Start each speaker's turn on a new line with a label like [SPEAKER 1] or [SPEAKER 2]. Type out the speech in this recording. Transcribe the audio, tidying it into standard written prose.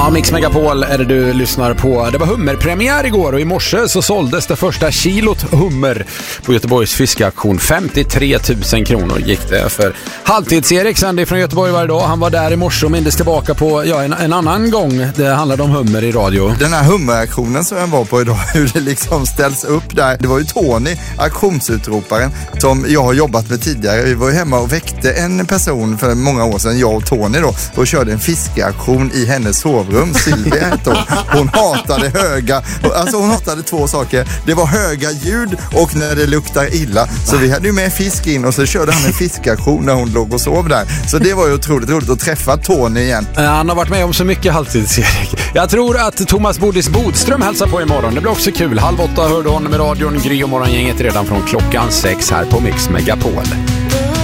[SPEAKER 1] Ja, Mix Megapol är det du lyssnar på. Det var hummerpremiär igår och i morse så såldes det första kilot hummer på Göteborgs fiskeaktion. 53 000 kronor gick det för Halvtids-Erik sänder från Göteborg varje dag. Han var där i morse och mindes tillbaka på en annan gång. Det handlade om hummer i radio.
[SPEAKER 2] Den här hummeraktionen som jag var på idag, hur det liksom ställs upp där. Det var ju Tony, auktionsutroparen, som jag har jobbat med tidigare. Vi var ju hemma och väckte en person för många år sedan, jag och Tony då, och körde en fiskeaktion i hennes sovrum. Silvia hette hon hatade höga, alltså hon hatade två saker. Det var höga ljud och när det luktar illa. Så vi hade ju med fisk in och så körde han en fiskaktion när hon låg och sov där. Så det var ju otroligt roligt att träffa Tony igen.
[SPEAKER 1] Han har varit med om så mycket Halvtids-Erik. Jag tror att Thomas Bodis Bodström hälsar på imorgon. Det blir också kul. 7:30 hörde honom i radion. Gry och morgongänget redan från klockan 6 här på Mix Megapol.